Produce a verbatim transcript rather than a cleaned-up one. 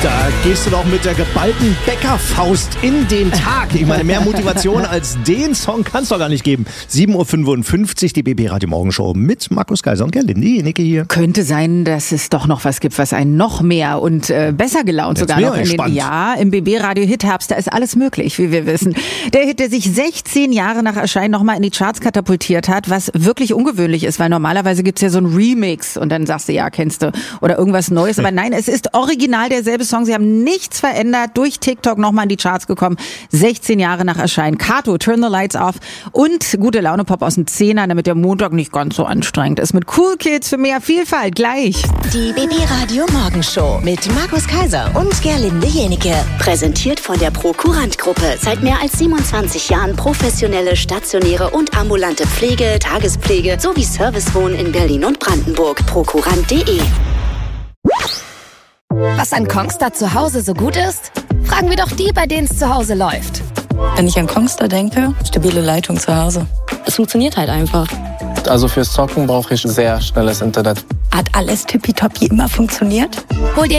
Da gehst du doch mit der geballten Bäckerfaust in den Tag. Ich meine, mehr Motivation als den Song kann es doch gar nicht geben. sieben Uhr fünfundfünfzig, die B B Radio Morgenshow mit Markus Kaiser und Gerlinde Jenecke hier. Könnte sein, dass es doch noch was gibt, was einen noch mehr und äh, besser gelaunt Jetzt sogar noch in gespannt. den Ja, im B B Radio Hit-Herbst, da ist alles möglich, wie wir wissen. Der Hit, der sich sechzehn Jahre nach Erscheinen nochmal in die Charts katapultiert hat, was wirklich ungewöhnlich ist, weil normalerweise gibt's ja so ein Remix und dann sagst du, ja, kennst du, oder irgendwas Neues. Aber nein, es ist original derselbe Song. Sie haben nichts verändert, durch TikTok nochmal in die Charts gekommen. sechzehn Jahre nach Erscheinen. Kato, Turn the Lights Off und gute Laune Pop aus den Zehnern, damit der Montag nicht ganz so anstrengend ist. Mit Cool Kids für mehr Vielfalt. Gleich. Die B B Radio Morgenshow mit Markus Kaiser und Gerlinde Jenecke. Präsentiert von der Prokurant-Gruppe. Seit mehr als siebenundzwanzig Jahren professionelle, stationäre und ambulante Pflege, Tagespflege sowie Servicewohnen in Berlin und Brandenburg. Prokurant punkt de. Was an Kongstar zu Hause so gut ist? Fragen wir doch die, bei denen es zu Hause läuft. Wenn ich an Kongstar denke, stabile Leitung zu Hause. Es funktioniert halt einfach. Also fürs Zocken brauche ich sehr schnelles Internet. Hat alles tippitoppi immer funktioniert? Hol dir